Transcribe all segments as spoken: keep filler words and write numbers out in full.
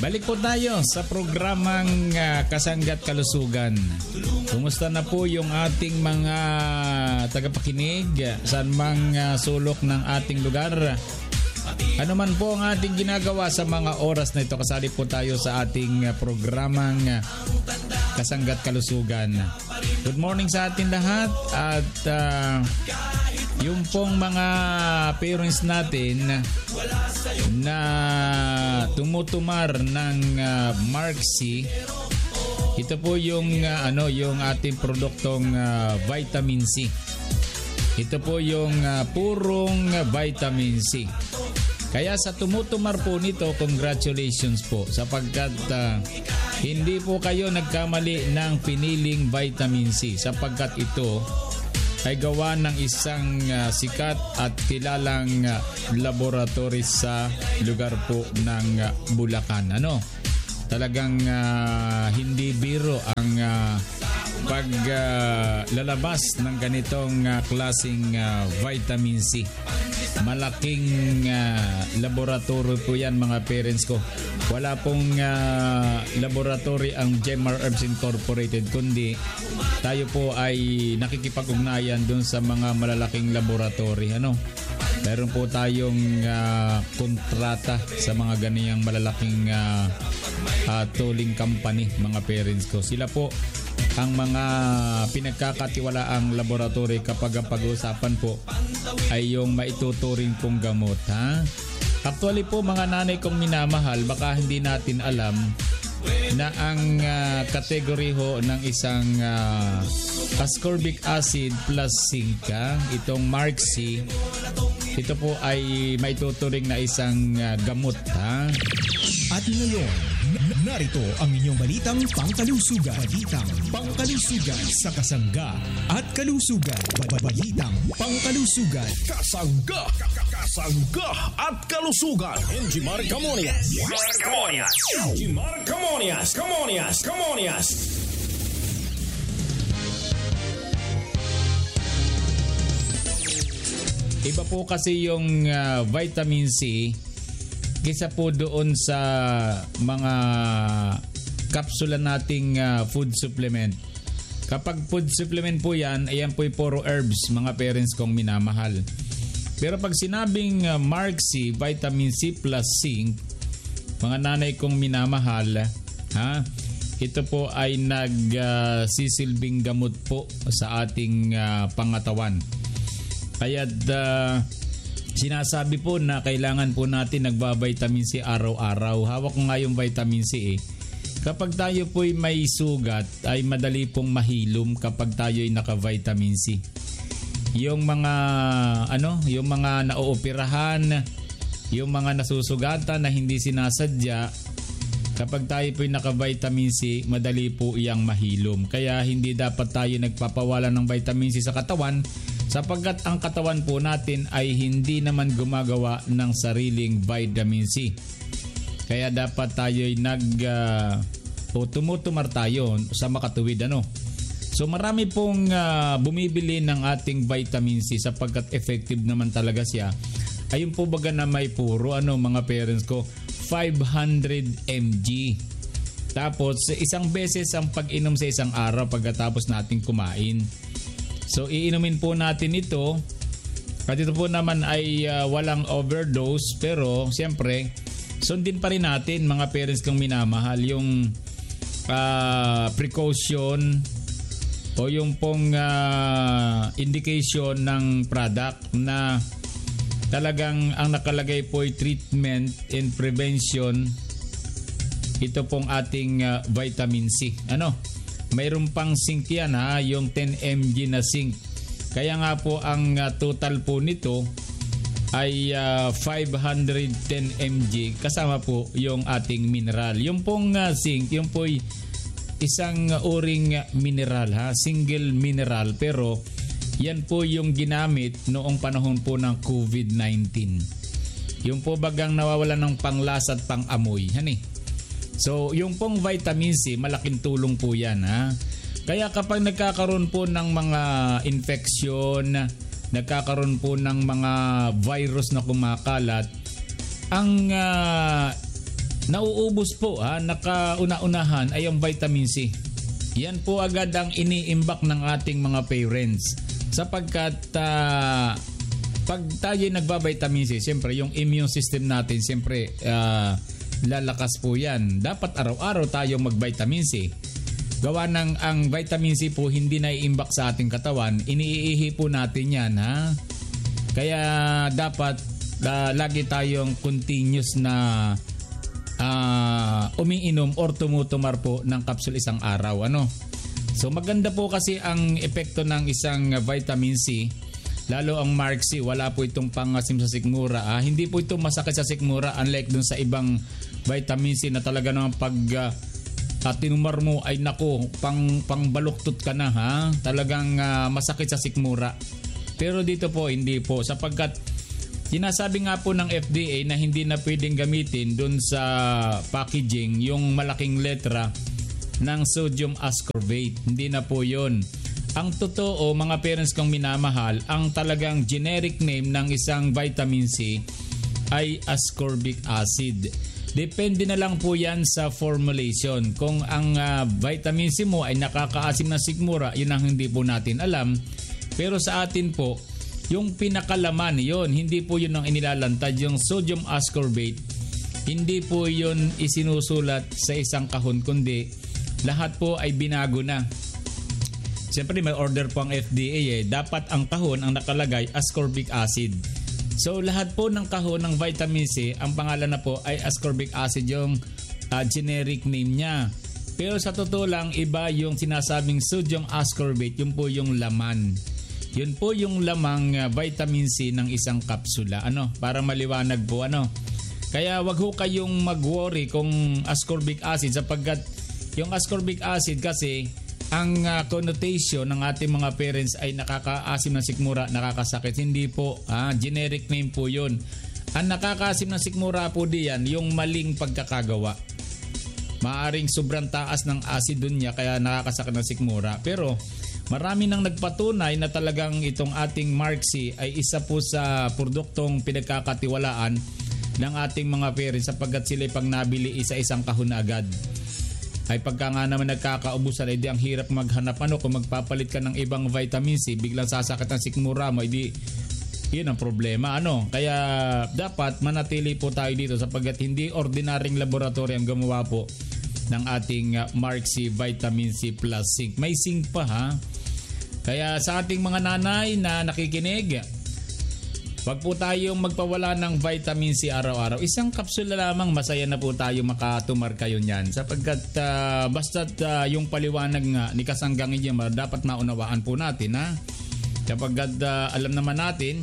Balik po tayo sa programang uh, Kasangga't Kalusugan. Kumusta na po yung ating mga tagapakinig saan mang uh, sulok ng ating lugar? Ano man po ang ating ginagawa sa mga oras na ito, kasali po tayo sa ating uh, programang uh, Kasangga't Kalusugan. Good morning sa atin lahat at uh, yung pong mga parents natin na tumutumar ng uh, Marxi, ito po yung uh, ano yung ating produktong uh, vitamin C. Ito po yung uh, purong uh, vitamin C. Kaya sa tumutumar po nito, congratulations po sapagkat uh, hindi po kayo nagkamali ng piniling vitamin C sapagkat ito ay gawa ng isang uh, sikat at kilalang uh, laboratory sa lugar po ng uh, Bulacan. Ano? Talagang uh, hindi biro ang uh, paglalabas uh, ng ganitong uh, klaseng uh, vitamin C. Malaking uh, laboratory po yan mga parents ko. Wala pong uh, laboratory ang Gemar Herbs Incorporated kundi tayo po ay nakikipag-ugnayan dun sa mga malalaking laboratory. Ano? Meron po tayong uh, kontrata sa mga ganiyang malalaking uh, uh, tolling company mga parents ko. Sila po ang mga pinagkakatiwalaang laboratory kapag ang pag-uusapan po ay yung maituturing pong gamot. Ha? Actually po mga nanay kong minamahal, baka hindi natin alam na ang uh, kategory ho ng isang uh, ascorbic acid plus zinc, ha? Itong Marxi, ito po ay maituturing na isang uh, gamot. Ha? At ngayon, narito ang inyong balitang pangkalusugan. Balitang pangkalusugan sa Kasangga at Kalusugan. Balitang pangkalusugan. Kasangga, Kasangga at Kalusugan. Enjimar Camonias. Camonias. Enjimar Camonias. Camonias. Camonias. Iba po kasi yung uh, vitamin C kaysa po doon sa mga kapsula nating uh, food supplement. Kapag food supplement po yan, ayan po yung puro herbs, mga parents kong minamahal. Pero pag sinabing uh, Marxi, vitamin C plus zinc, mga nanay kong minamahal, ha? Ito po ay nagsisilbing uh, gamot po sa ating uh, pangatawan. Kaya uh, sinasabi po na kailangan po natin nagba-vitamin C araw-araw. Hawak ko nga yung vitamin C eh. Kapag tayo po'y may sugat, ay madali pong mahilom kapag tayo'y naka-vitamin C. Yung mga ano, yung mga naooperahan, yung mga nasusugatan na hindi sinasadya, kapag tayo po'y naka-vitamin C, madali po iyang mahilom. Kaya hindi dapat tayo nagpapawala ng vitamin C sa katawan sapagkat ang katawan po natin ay hindi naman gumagawa ng sariling vitamin C. Kaya dapat tayo'y nag uh, o tumutumar tayo sa makatuwid. Ano? So marami pong uh, bumibili ng ating vitamin C sapagkat effective naman talaga siya. Ayun po baga na may puro ano mga parents ko, five hundred milligrams. Tapos isang beses ang pag-inom sa isang araw pagkatapos nating kumain. So iinumin po natin ito. At ito po naman ay uh, walang overdose, pero siyempre sundin pa rin natin mga parents kong minamahal yung uh, precaution o yung pong uh, indication ng product na talagang ang nakalagay po ay treatment and prevention. Ito pong ating uh, vitamin C. Ano? Mayroon pang zinc yan ha, yung ten milligrams na zinc. Kaya nga po ang uh, total po nito ay uh, five hundred ten milligrams kasama po yung ating mineral. Yung pong uh, zinc, yung po isang uh, uring mineral ha, single mineral, pero yan po yung ginamit noong panahon po ng COVID nineteen. Yung po bagang nawawalan ng panglasa at pangamoy. Hani? So, yung pong vitamin C, malaking tulong po yan. Ha? Kaya kapag nagkakaroon po ng mga infection, nagkakaroon po ng mga virus na kumakalat, ang uh, nauubos po, ha, nakauna-unahan ay ang vitamin C. Yan po agad ang iniimbak ng ating mga parents. Sapagkat uh, pag tayo nagba-vitamin C, siyempre yung immune system natin, siyempre uh, lalakas po yan. Dapat araw-araw tayong mag-vitamin C. Gawa ng ang vitamin C po hindi na iimbak sa ating katawan, iniihi po natin yan, ha. Kaya dapat uh, lagi tayong continuous na uh, umiinom or tumutumar po ng kapsul isang araw, ano. So maganda po kasi ang epekto ng isang vitamin C, lalo ang Mark C, wala po itong pangasim sa sikmura, ah. Hindi po ito masakit sa sikmura, unlike dun sa ibang vitamin C na talaga naman pag uh, uh, tinumar mo ay nako, pang, pang baluktot ka na, ha. Talagang uh, masakit sa sikmura. Pero dito po hindi po, sapagkat sinasabi nga po ng F D A na hindi na pwedeng gamitin dun sa packaging yung malaking letra ng sodium ascorbate. Hindi na po yun. Ang totoo, mga parents kong minamahal, ang talagang generic name ng isang vitamin C ay ascorbic acid. Depende na lang po yan sa formulation. Kung ang uh, vitamin C mo ay nakakaasim ng sikmura, yun ang hindi po natin alam. Pero sa atin po, yung pinakalaman yon, hindi po yun ang inilalantad. Yung sodium ascorbate, hindi po yun isinusulat sa isang kahon, kundi lahat po ay binago na. Siyempre may order po ang F D A eh. Dapat ang kahon ang nakalagay ascorbic acid. So lahat po ng kahon ng vitamin C, ang pangalan na po ay ascorbic acid, yung uh, generic name niya. Pero sa totoo lang, iba yung sinasabing sodium ascorbate, yun po yung laman. Yun po yung lamang uh, vitamin C ng isang kapsula. Ano? Para maliwanag po, ano? Kaya wag ho kayong mag-worry kung ascorbic acid, sapagkat yung ascorbic acid kasi ang uh, connotation ng ating mga parents ay nakakaasim ng sikmura, nakakasakit. Hindi po, ah, generic name po yun. Ang nakakaasim ng sikmura po diyan, yung maling pagkakagawa. Maaring sobrang taas ng acid dun niya kaya nakakasakit ng sikmura. Pero marami nang nagpatunay na talagang itong ating Mark C ay isa po sa produktong pinagkakatiwalaan ng ating mga parents, sapagkat sila pag nabili isa-isang kahon na agad. Ay pagka nga naman nagkakaubusan, ay di ang hirap maghanap, ano, kung magpapalit ka ng ibang vitamin C, biglang sasakit ang sikmura mo, ay di yun ang problema, ano. Kaya dapat manatili po tayo dito, sapagkat hindi ordinaryong laboratory ang gumawa po ng ating uh, Mark C Vitamin C Plus Zinc. May zinc pa, ha. Kaya sa ating mga nanay na nakikinig, wag po tayong magpawala ng vitamin C araw-araw. Isang kapsula lamang, masaya na po tayo makatumar kayo niyan. Sapagkat uh, basta't uh, yung paliwanag nga ni Kasanggang Inyamar, dapat maunawaan po natin, ha. Sapagkat uh, alam naman natin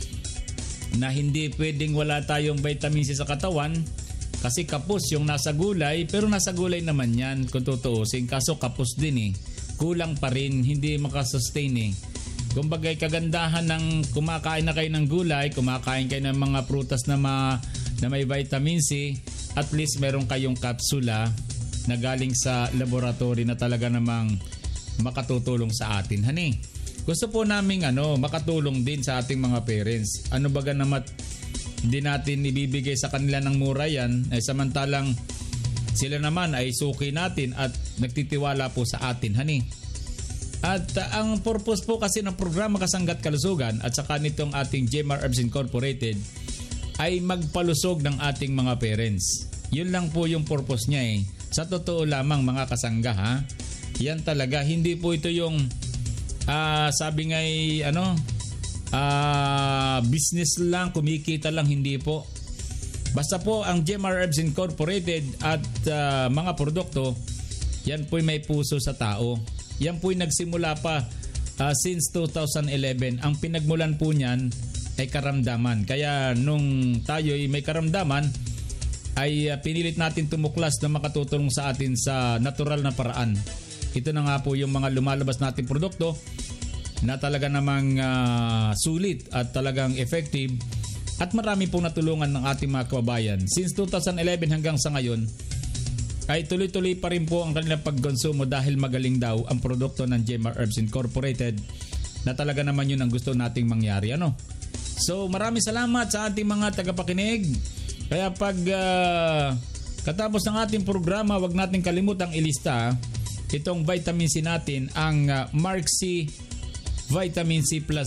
na hindi pwedeng wala tayong vitamin C sa katawan, kasi kapos yung nasa gulay, pero nasa gulay naman yan kung tutuusin. Kaso kapos din eh. Kulang pa rin, hindi makasustain eh. Kumbaga kagandahan ng kumakain na kayo ng gulay, kumakain kayo ng mga prutas na, ma, na may vitamin C, at least meron kayong kapsula na galing sa laboratory na talaga namang makatutulong sa atin. Hani, gusto po naming ano, makatulong din sa ating mga parents. Ano baga namat hindi natin ibibigay sa kanila ng mura yan, eh, samantalang sila naman ay suki natin at nagtitiwala po sa atin. Hani, at uh, ang purpose po kasi ng programa Kasangga't Kalusugan at saka nitong ating J M R Herbs Incorporated ay magpalusog ng ating mga parents. Yun lang po yung purpose niya eh. Sa totoo lamang mga kasangga, ha, yan talaga. Hindi po ito yung uh, sabi nga ay ano, uh, business lang, kumikita lang, hindi po. Basta po ang J M R Herbs Incorporated at uh, mga produkto, yan po may puso sa tao. Yan po'y nagsimula pa uh, since two thousand eleven. Ang pinagmulan po niyan ay karamdaman. Kaya nung tayo'y may karamdaman, ay uh, pinilit natin tumuklas na makatutulong sa atin sa natural na paraan. Ito na nga po yung mga lumalabas nating produkto na talaga namang uh, sulit at talagang effective. At marami pong natulungan ng ating mga kababayan. Since two thousand eleven hanggang sa ngayon, ay tuloy-tuloy pa rin po ang kanilang pagkonsumo dahil magaling daw ang produkto ng J M R Herbs Incorporated na talaga naman yun ang gusto nating mangyari, ano. So maraming salamat sa ating mga tagapakinig. Kaya pag uh, Katapos ng ating programa, wag natin kalimutang ilista itong vitamin C natin, ang uh, Mark C Vitamin C Plus